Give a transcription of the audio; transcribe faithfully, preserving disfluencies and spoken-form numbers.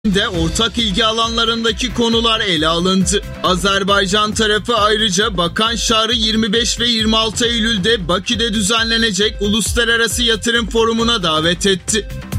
de ortak ilgi alanlarındaki konular ele alındı. Azerbaycan tarafı ayrıca Bakan Şar'ı yirmi beş ve yirmi altı Eylül'de Bakü'de düzenlenecek Uluslararası Yatırım Forumu'na davet etti.